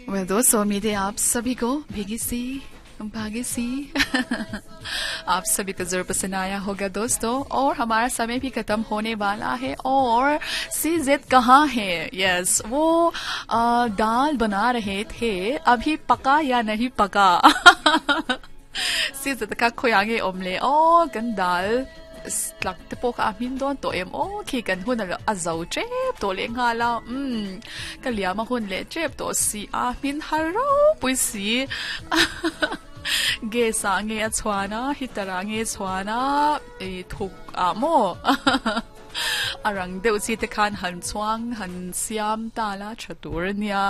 well, दोस्तों उम्मीद है आप सभी को भीगी सी भागी सी आप सभी को जरूर पसंद आया होगा दोस्तों। और हमारा समय भी खत्म होने वाला है। और सीज़ेड कहाँ है? यस, वो दाल बना रहे थे, अभी पका या नहीं पका? सीज़ेड का खोयांगे ओमले ओ gun dal slagte po ka amin doon to ki kan hun na azaw trip to le nga la kaliama hun le trip to si amin haro pui si ge sange achwana hitarange chwana thuk amo arang deu si te khan han chuang han siam tala chatur nya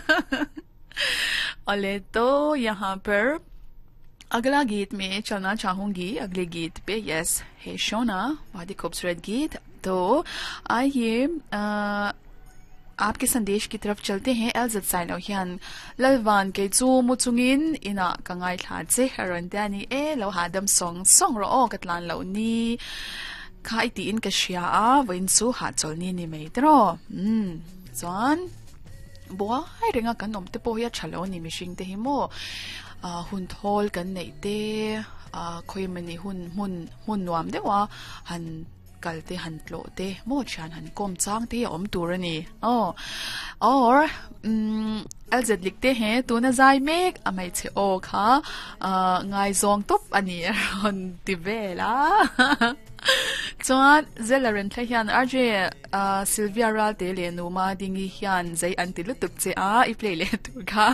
ole to yahan par अगला गीत में चलना चाहूंगी। अगले गीत पे yes है शोना, बहुत ही खूबसूरत गीत। तो आइए आपके संदेश की तरफ चलते हैं। एल्जत साइलोहियन ललवान के चू मुचुंगिन इना कंगाई ठाचे हरंदानी लो हादम सोंग रो कतलान लोनी खाइती इन कशिया विंसु हाचोलनी निमेद्रो जॉन बोय रेंगा कनोम ते पोया छलो नि मिशिंग ते हिमो hun thol kan nei te khoi mani hun nuam de wa han kalte han tlo te mo chan han kom chang te om turani और अलजद लिखते हैं तो न जाय मेक अमै छे ओ खा ngai zong top ani hon tivela chuan zelaran thlan arje Sylvia Ral te le nu ma dingi hian zai antilu tuk che I play le tu kha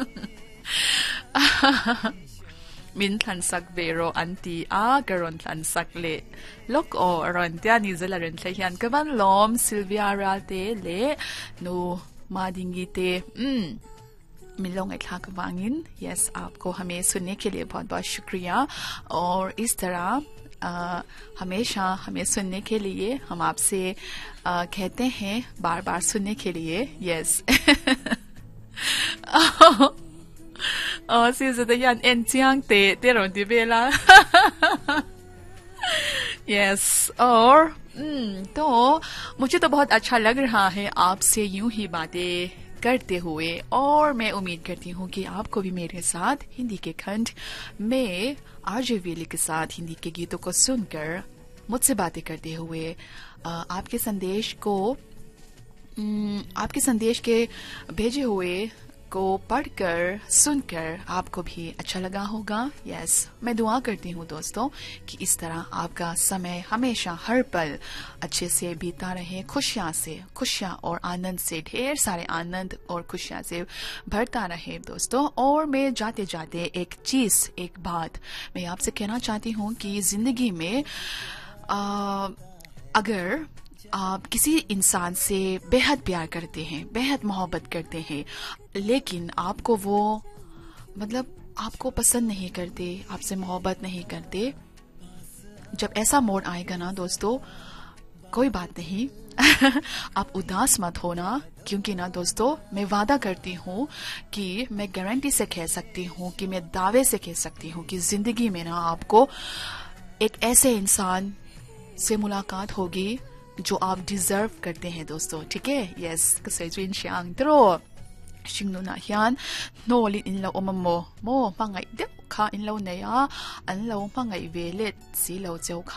min than sak vero anti garon than sak le lok o ron tia ni zelaran thlan kaban lom Sylvia Ral te le nu ma dingi te मिलोंग इतना कवांगिन। Yes, आपको हमें सुनने के लिए बहुत बहुत शुक्रिया। और इस तरह हमेशा हमें सुनने के लिए हम आपसे कहते हैं बार बार सुनने के लिए। यस सीज़न एंचियांग ते रोंदी बेला यस। और तो मुझे तो बहुत अच्छा लग रहा है आपसे यूं ही बातें करते हुए। और मैं उम्मीद करती हूँ कि आपको भी मेरे साथ हिंदी के खंड में आरजे वेली के साथ हिंदी के गीतों को सुनकर मुझसे बातें करते हुए आपके संदेश के भेजे हुए को पढ़कर सुनकर आपको भी अच्छा लगा होगा। यस, मैं दुआ करती हूँ दोस्तों कि इस तरह आपका समय हमेशा हर पल अच्छे से बीता रहे, खुशियाँ और आनंद से, ढेर सारे आनंद और खुशियाँ से भरता रहे दोस्तों। और मैं जाते जाते एक बात मैं आपसे कहना चाहती हूँ कि जिंदगी में अगर आप किसी इंसान से बेहद प्यार करते हैं, बेहद मोहब्बत करते हैं, लेकिन आपको वो आपको पसंद नहीं करते, आपसे मोहब्बत नहीं करते, जब ऐसा मोड़ आएगा ना दोस्तों, कोई बात नहीं आप उदास मत होना, क्योंकि ना दोस्तों मैं वादा करती हूँ कि मैं गारंटी से कह सकती हूँ कि मैं दावे से कह सकती हूँ कि जिंदगी में ना आपको एक ऐसे इंसान से मुलाकात होगी जो आप डिजर्व करते हैं दोस्तों। ठीक है? यस, कसै जुइन श्यांग द्रो शिंगनु ना हियान नोली इन लो ओममो मो मंgai de kha in lo ne ya an lo mangai velet si lo cheu kha